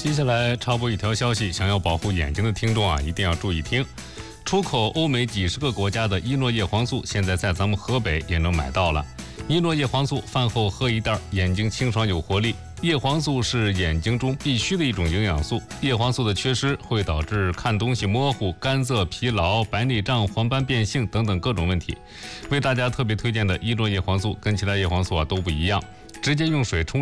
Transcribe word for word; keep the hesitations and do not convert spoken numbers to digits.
接下来插播一条消息，想要保护眼睛的听众啊，一定要注意听。出口欧美几十个国家的伊诺叶黄素，现在在咱们河北也能买到了。伊诺叶黄素饭后喝一袋，眼睛清爽有活力。叶黄素是眼睛中必须的一种营养素，叶黄素的缺失会导致看东西模糊、干涩、疲劳、白内障、黄斑变性等等各种问题。为大家特别推荐的伊诺叶黄素跟其他叶黄素啊都不一样，直接用水冲